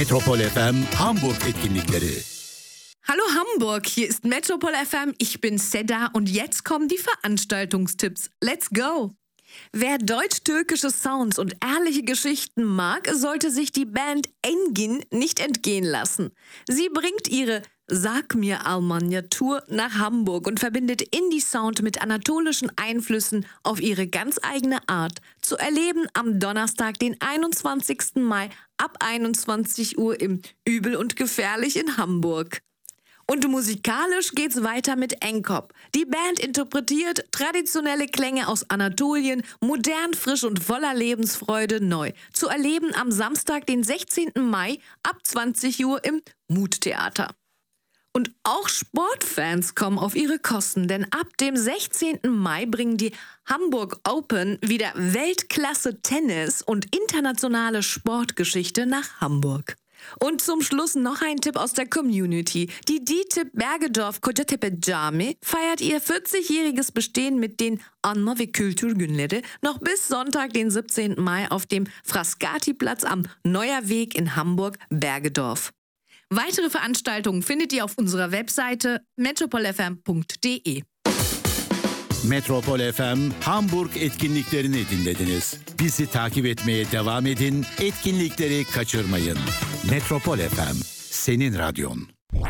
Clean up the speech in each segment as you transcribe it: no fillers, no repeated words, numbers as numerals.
Metropol FM Hamburg etkinlikleri. Hallo Hamburg, hier ist Metropol FM, ich bin Seda und jetzt kommen die Veranstaltungstipps. Let's go! Wer deutsch-türkische Sounds und ehrliche Geschichten mag, sollte sich die Band Engin nicht entgehen lassen. Sie bringt ihre Sag mir Almanya Tour nach Hamburg und verbindet Indie-Sound mit anatolischen Einflüssen auf ihre ganz eigene Art. Zu erleben am Donnerstag, den 21. Mai ab 21 Uhr im Übel und Gefährlich in Hamburg. Und musikalisch geht's weiter mit Enkop. Die Band interpretiert traditionelle Klänge aus Anatolien, modern, frisch und voller Lebensfreude neu. Zu erleben am Samstag, den 16. Mai ab 20 Uhr im Muttheater. Und auch Sportfans kommen auf ihre Kosten, denn ab dem 16. Mai bringen die Hamburg Open wieder Weltklasse-Tennis und internationale Sportgeschichte nach Hamburg. Und zum Schluss noch ein Tipp aus der Community. Die DİTİB Bergedorf Kocatepe Cami feiert ihr 40-jähriges Bestehen mit den Anma ve Kültür Günleri noch bis Sonntag, den 17. Mai auf dem Frascati-Platz am Neuer Weg in Hamburg-Bergedorf. Weitere Veranstaltungen findet ihr auf unserer Webseite metropolfm.de. Metropol FM Hamburg etkinliklerini dinlediniz. Bizi takip etmeye devam edin, etkinlikleri kaçırmayın. Metropol FM, senin radyon.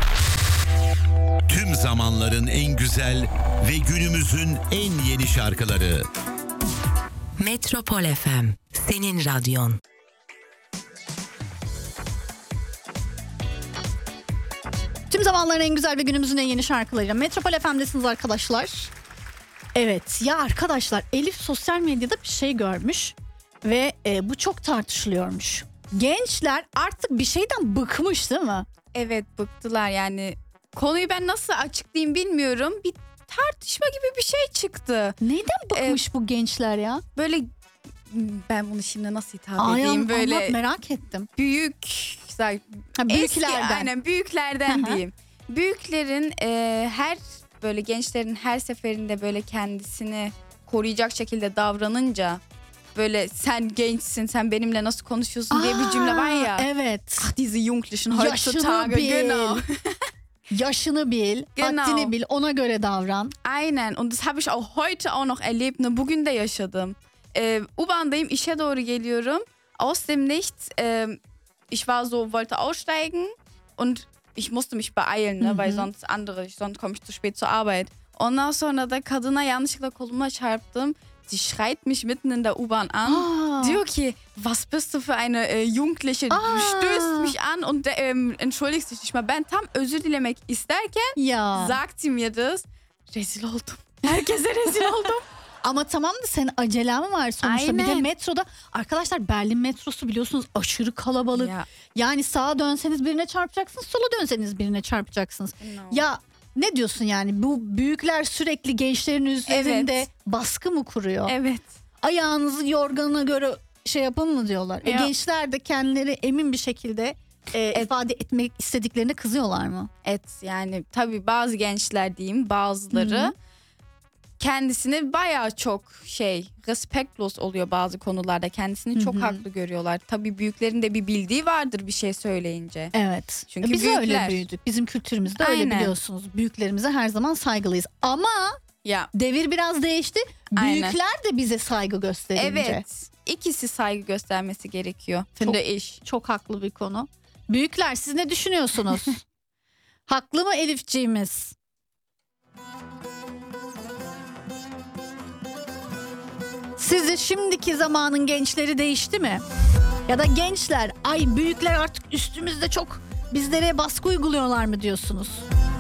Tüm zamanların en güzel ve günümüzün en yeni şarkıları. Metropol FM, senin radyon. Tüm zamanların en güzel ve günümüzün en yeni şarkılarıyla Metropol FM'desiniz arkadaşlar. Evet ya arkadaşlar, Elif sosyal medyada bir şey görmüş ve bu çok tartışılıyormuş. Gençler artık bir şeyden bıkmış değil mi? Evet, bıktılar yani. Konuyu ben nasıl açıklayayım bilmiyorum. Bir tartışma gibi bir şey çıktı. Neyden bıkmış bu gençler ya? Böyle, ben bunu şimdi nasıl hitap edeyim? Böyle anlat, merak ettim. Büyüklerden. Aynen, büyüklerden diyeyim. Büyüklerin her böyle gençlerin her seferinde böyle kendisini koruyacak şekilde davranınca, böyle sen gençsin, sen benimle nasıl konuşuyorsun diye bir cümle var ya. Evet. Diese Jugendlichen heutzutage. Genau. Yaşını bil, haddini bil, ona göre davran. Aynen, und das habe ich auch heute auch noch erlebt. Bugün de yaşadım. U-Bahn'dayım, işe doğru geliyorum. Aus dem Nichts, ich wollte aussteigen und ich musste mich beeilen, ne, weil sonst komme ich zu spät zur Arbeit. Ondan sonra da kadına yanlışlıkla koluma çarptım. Die schreit mich mitten in der U-Bahn an. Diyor ki, was bist du für eine Jugendliche? Du stößt mich an und entschuldigst dich nicht mal. Ben tam özür dilemek isterken sagt sie mir das. Rezil oldum. Herkese rezil oldum. Ama tamam da senin acelen var sonuçta. Aynen. Bir de metroda. Arkadaşlar, Berlin metrosu biliyorsunuz aşırı kalabalık. Ya. Yani sağa dönseniz birine çarpacaksınız, sola dönseniz birine çarpacaksınız. No. Ya ne diyorsun yani? Bu büyükler sürekli gençlerin üzerinde baskı mı kuruyor? Evet. Ayağınızı yorganına göre şey yapın mı diyorlar. Gençler de kendileri emin bir şekilde ifade etmek istediklerine kızıyorlar mı? Evet, yani tabii bazı gençler diyeyim, bazıları kendisini bayağı çok respektlos oluyor bazı konularda. Kendisini çok haklı görüyorlar. Tabii büyüklerin de bir bildiği vardır bir şey söyleyince. Evet. Çünkü biz öyle büyüdük. Bizim kültürümüzde öyle, biliyorsunuz. Büyüklerimize her zaman saygılıyız. Ama devir biraz değişti. Büyükler de bize saygı gösterince. Evet. İkisi saygı göstermesi gerekiyor. Çok haklı bir konu. Büyükler, siz ne düşünüyorsunuz? Haklı mı Elifciğimiz? Sizce şimdiki zamanın gençleri değişti mi? Ya da gençler, büyükler artık üstümüzde çok bizlere baskı uyguluyorlar mı diyorsunuz?